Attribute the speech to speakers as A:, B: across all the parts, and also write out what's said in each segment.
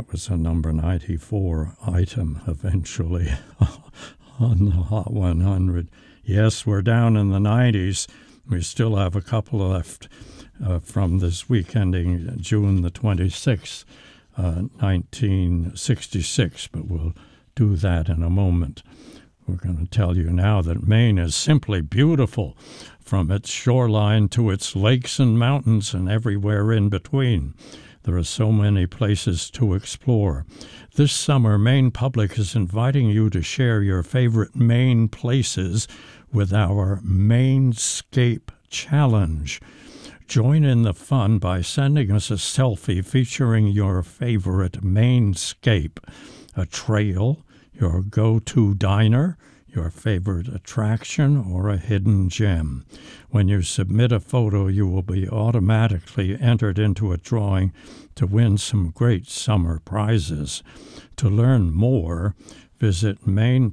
A: That was a number 94 item eventually on the Hot 100. Yes, we're down in the 90s. We still have a couple left from this week ending June the 26th, 1966, but we'll do that in a moment. We're going to tell you now that Maine is simply beautiful, from its shoreline to its lakes and mountains and everywhere in between. There are so many places to explore. This summer, Maine Public is inviting you to share your favorite Maine places with our Mainscape Challenge. Join in the fun by sending us a selfie featuring your favorite Mainscape, a trail, your go-to diner, your favorite attraction, or a hidden gem. When you submit a photo, you will be automatically entered into a drawing to win some great summer prizes. To learn more, visit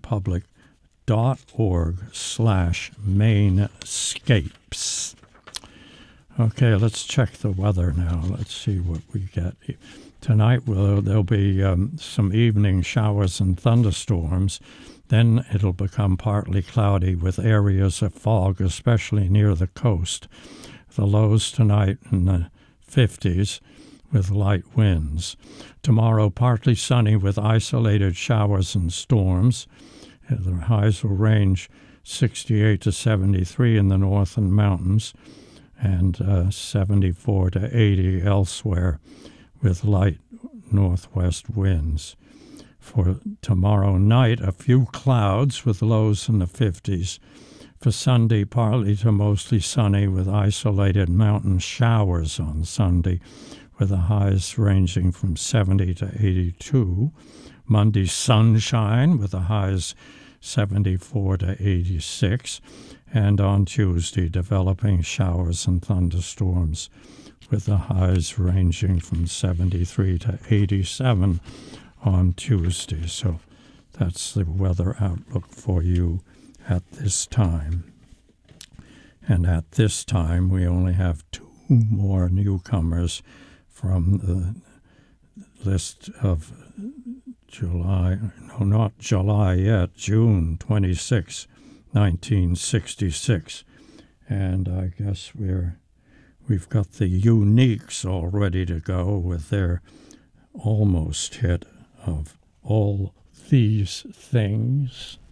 A: mainepublic.org/mainscapes. Okay, let's check the weather now. Let's see what we get. Tonight there'll be some evening showers and thunderstorms. Then it'll become partly cloudy with areas of fog, especially near the coast. The lows tonight in the 50s with light winds. Tomorrow, partly sunny with isolated showers and storms. The highs will range 68 to 73 in the north and mountains, and 74 to 80 elsewhere with light northwest winds. For tomorrow night, a few clouds with lows in the 50s. For Sunday, partly to mostly sunny with isolated mountain showers on Sunday, with the highs ranging from 70 to 82. Monday, sunshine with the highs 74 to 86. And on Tuesday, developing showers and thunderstorms with the highs ranging from 73 to 87 on Tuesday. So that's the weather outlook for you at this time. And at this time, we only have 2 more newcomers from the list of July, no, not July yet, June 26, 1966. And I guess we've got the Uniques all ready to go with their almost hit of All These Things.